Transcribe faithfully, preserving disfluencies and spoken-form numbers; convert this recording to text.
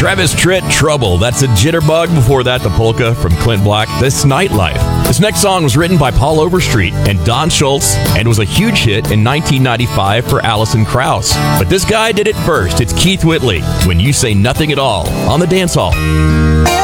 Travis Tritt, Trouble. That's a jitterbug. Before that, the polka from Clint Black, This Nightlife. This next song was written by Paul Overstreet and Don Schultz and was a huge hit in nineteen ninety-five for Alison Krauss. But this guy did it first. It's Keith Whitley, When You Say Nothing at All, on the Dance Hall.